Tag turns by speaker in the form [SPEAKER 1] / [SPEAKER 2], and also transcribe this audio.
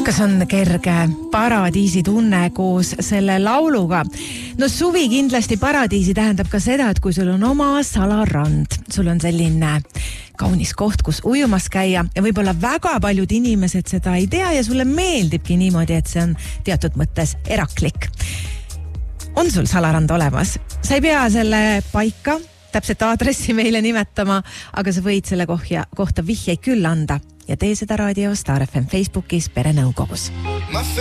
[SPEAKER 1] kas on kerge paradiisi tunne koos selle lauluga? No suvi kindlasti paradiisi tähendab ka seda, et kui sul on oma salarand, sul on selline kaunis koht, kus ujumas käia ja võib-olla väga paljud inimesed seda ei tea ja sulle meeldibki niimoodi, et see on teatud mõttes eraklik. On sul salarand olemas? Sa ei pea selle paika, täpselt aadressi meile nimetama, aga sa võid selle kohta vihjeid küll anda ja tee seda raadio Star FM Facebookis Perenõukogus.